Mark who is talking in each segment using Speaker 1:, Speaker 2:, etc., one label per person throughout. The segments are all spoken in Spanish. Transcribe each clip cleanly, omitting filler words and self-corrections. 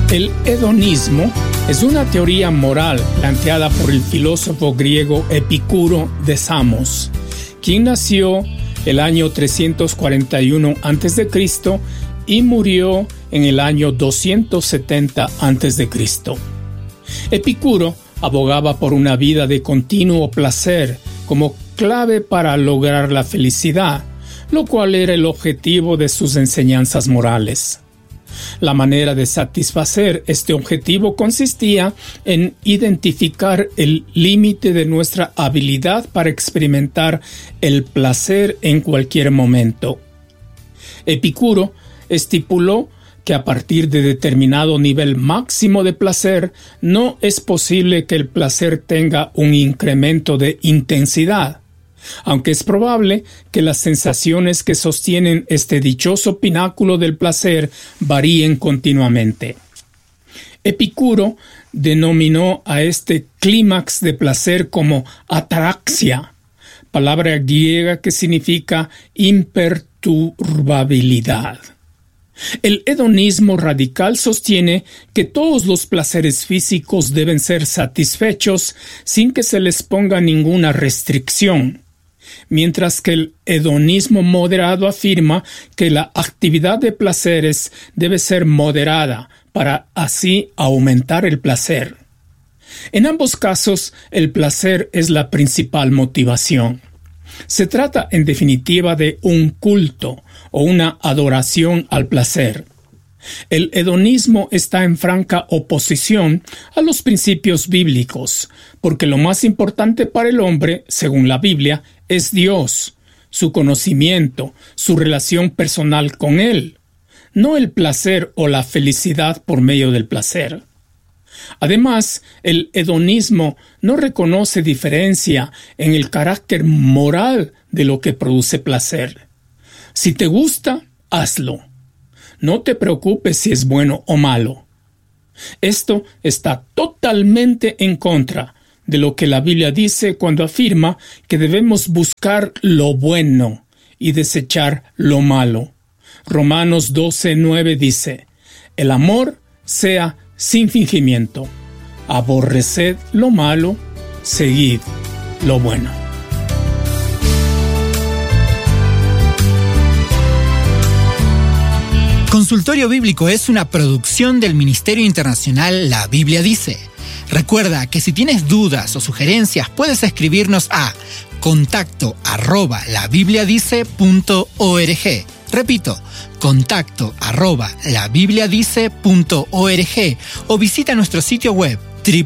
Speaker 1: El hedonismo es una teoría moral planteada por el filósofo griego Epicuro de Samos, quien nació el año 341 a.C. y murió en el año 270 a.C. Epicuro abogaba por una vida de continuo placer como clave para lograr la felicidad, lo cual era el objetivo de sus enseñanzas morales. La manera de satisfacer este objetivo consistía en identificar el límite de nuestra habilidad para experimentar el placer en cualquier momento. Epicuro estipuló que a partir de determinado nivel máximo de placer no es posible que el placer tenga un incremento de intensidad, aunque es probable que las sensaciones que sostienen este dichoso pináculo del placer varíen continuamente. Epicuro denominó a este clímax de placer como ataraxia, palabra griega que significa imperturbabilidad. El hedonismo radical sostiene que todos los placeres físicos deben ser satisfechos sin que se les ponga ninguna restricción, mientras que el hedonismo moderado afirma que la actividad de placeres debe ser moderada para así aumentar el placer. En ambos casos, el placer es la principal motivación. Se trata, en definitiva, de un culto o una adoración al placer. El hedonismo está en franca oposición a los principios bíblicos, porque lo más importante para el hombre, según la Biblia, es Dios, su conocimiento, su relación personal con Él, no el placer o la felicidad por medio del placer. Además, el hedonismo no reconoce diferencia en el carácter moral de lo que produce placer. Si te gusta, hazlo. No te preocupes si es bueno o malo. Esto está totalmente en contra de lo que la Biblia dice cuando afirma que debemos buscar lo bueno y desechar lo malo. Romanos 12:9 dice: el amor sea sin fingimiento. Aborreced lo malo, seguid lo bueno.
Speaker 2: Consultorio Bíblico es una producción del Ministerio Internacional La Biblia Dice. Recuerda que si tienes dudas o sugerencias puedes escribirnos a contacto@labibliadice.org. Repito, contacto@labibliadice.org o visita nuestro sitio web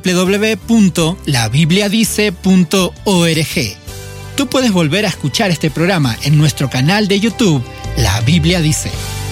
Speaker 2: www.labibliadice.org. Tú puedes volver a escuchar este programa en nuestro canal de YouTube La Biblia Dice.